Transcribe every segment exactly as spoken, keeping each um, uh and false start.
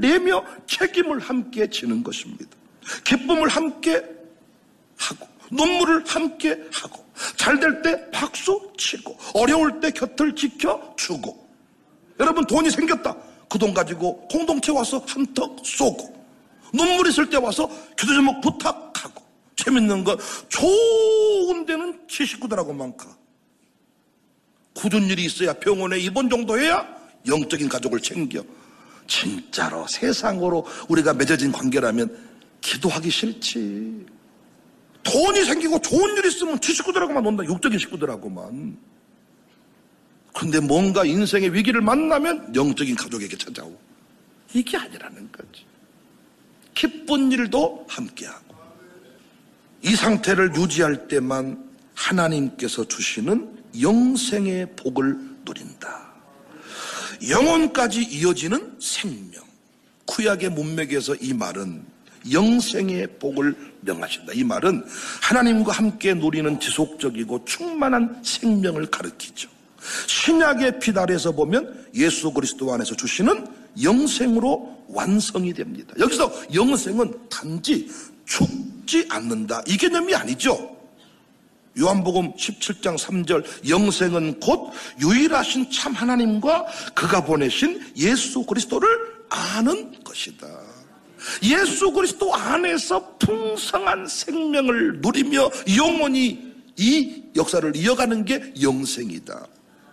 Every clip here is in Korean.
내며 책임을 함께 지는 것입니다. 기쁨을 함께 하고 눈물을 함께 하고 잘 될 때 박수 치고 어려울 때 곁을 지켜주고. 여러분, 돈이 생겼다. 그 돈 가지고 공동체 와서 한턱 쏘고, 눈물 있을 때 와서 기도 제목 부탁하고. 재밌는 건 좋은 데는 제 식구들하고만 가. 굳은 일이 있어야 병원에 입원 정도 해야 영적인 가족을 챙겨. 진짜로 세상으로 우리가 맺어진 관계라면 기도하기 싫지. 돈이 생기고 좋은 일 있으면 지 식구들하고만 논다. 육적인 식구들하고만. 그런데 뭔가 인생의 위기를 만나면 영적인 가족에게 찾아오고. 이게 아니라는 거지. 기쁜 일도 함께하고. 이 상태를 유지할 때만 하나님께서 주시는 영생의 복을 누린다. 영혼까지 이어지는 생명. 구약의 문맥에서 이 말은 영생의 복을 명하신다. 이 말은 하나님과 함께 누리는 지속적이고 충만한 생명을 가리키죠. 신약의 피달에서 보면 예수 그리스도 안에서 주시는 영생으로 완성이 됩니다. 여기서 영생은 단지 죽지 않는다, 이 개념이 아니죠. 요한복음 십칠 장 삼 절, 영생은 곧 유일하신 참 하나님과 그가 보내신 예수 그리스도를 아는 것이다. 예수 그리스도 안에서 풍성한 생명을 누리며 영원히 이 역사를 이어가는 게 영생이다.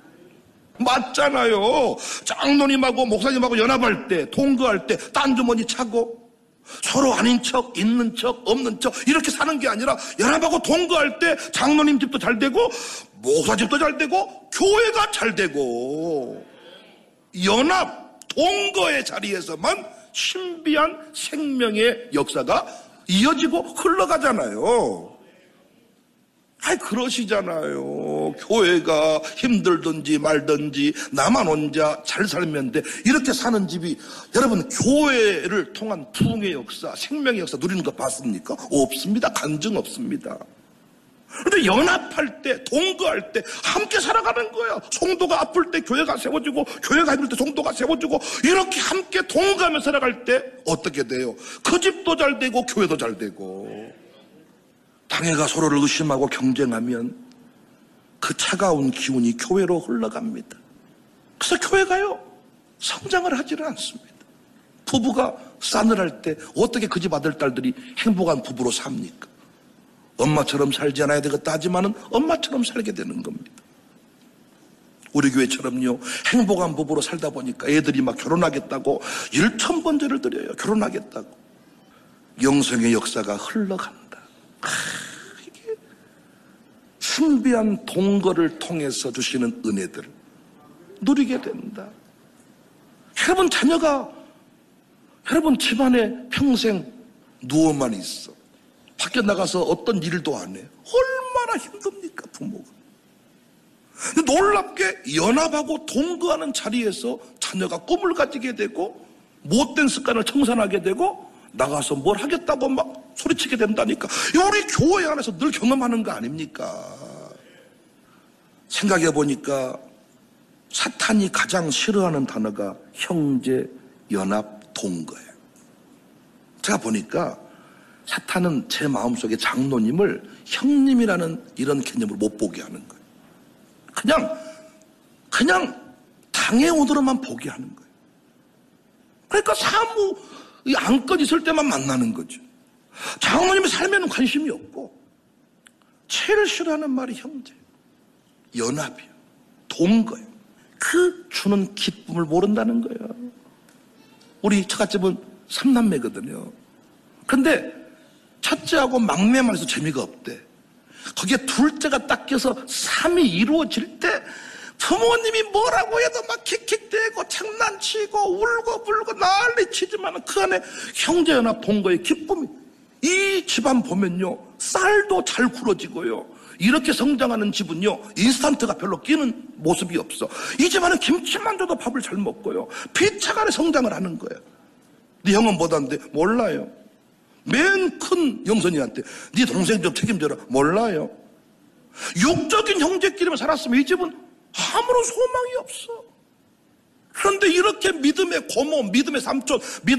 맞잖아요. 장로님하고 목사님하고 연합할 때, 동거할 때 딴 주머니 차고 서로 아닌 척, 있는 척, 없는 척 이렇게 사는 게 아니라, 연합하고 동거할 때 장로님 집도 잘 되고 목사 집도 잘 되고 교회가 잘 되고, 연합, 동거의 자리에서만 신비한 생명의 역사가 이어지고 흘러가잖아요. 아이, 그러시잖아요. 교회가 힘들든지 말든지 나만 혼자 잘 살면 돼, 이렇게 사는 집이, 여러분, 교회를 통한 부흥의 역사, 생명의 역사 누리는 거 봤습니까? 없습니다. 간증 없습니다. 그런데 연합할 때, 동거할 때 함께 살아가는 거예요. 성도가 아플 때 교회가 세워지고, 교회가 힘들 때 성도가 세워지고, 이렇게 함께 동거하며 살아갈 때 어떻게 돼요? 그 집도 잘 되고 교회도 잘 되고. 당회가 서로를 의심하고 경쟁하면 그 차가운 기운이 교회로 흘러갑니다. 그래서 교회가요, 성장을 하지는 않습니다. 부부가 싸늘할 때 어떻게 그 집 아들, 딸들이 행복한 부부로 삽니까? 엄마처럼 살지 않아야 되겠다 하지만은 엄마처럼 살게 되는 겁니다. 우리 교회처럼요, 행복한 부부로 살다 보니까 애들이 막 결혼하겠다고 일천번제를 드려요. 결혼하겠다고. 영성의 역사가 흘러간다. 아, 이게 신비한 동거를 통해서 주시는 은혜들을 누리게 된다. 여러분, 자녀가 여러분 집안에 평생 누워만 있어. 밖에 나가서 어떤 일도 안 해. 얼마나 힘듭니까, 부모가. 놀랍게 연합하고 동거하는 자리에서 자녀가 꿈을 가지게 되고, 못된 습관을 청산하게 되고, 나가서 뭘 하겠다고 막 소리치게 된다니까. 우리 교회 안에서 늘 경험하는 거 아닙니까? 생각해 보니까 사탄이 가장 싫어하는 단어가 형제, 연합, 동거예요. 제가 보니까 사탄은 제 마음속에 장로님을 형님이라는 이런 개념으로 못 보게 하는 거예요. 그냥 그냥 당해오도록만 보게 하는 거예요. 그러니까 사무 이 안건 있을 때만 만나는 거죠. 장로님의 삶에는 관심이 없고, 제일 싫어하는 말이 형제, 연합이요, 동거요. 그 주는 기쁨을 모른다는 거예요. 우리 처갓집은 삼남매거든요. 근데 첫째하고 막내만 해서 재미가 없대. 거기에 둘째가 딱 껴서 삼이 이루어질 때 부모님이 뭐라고 해도 막 킥킥대고 장난치고 울고 불고 난리치지만 그 안에 형제연합 동거의 기쁨이, 이 집안 보면요, 쌀도 잘 굴어지고요, 이렇게 성장하는 집은요, 인스턴트가 별로 끼는 모습이 없어. 이 집안은 김치만 줘도 밥을 잘 먹고요, 피차간에 성장을 하는 거예요. 네 형은 뭐다는데? 몰라요. 맨 큰 영선이한테 네 동생 좀 책임져라. 몰라요. 육적인 형제끼리만 살았으면 이 집은 아무런 소망이 없어. 그런데 이렇게 믿음의 고모, 믿음의 삼촌, 믿음의